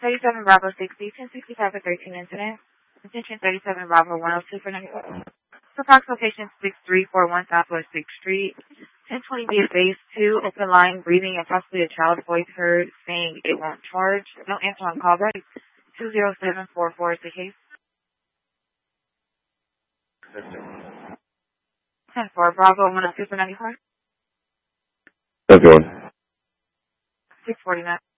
37 Bravo 60, 1065 at 13 incident. Attention 37 Bravo 102 for 94. For Fox location 6341 Southwest 6th Street. 1020 via phase 2, open line, breathing, and possibly a child's voice heard saying it won't charge. No answer on callback. 20744 is the case. 10-4 Bravo 102 for 94. 7-1. 649.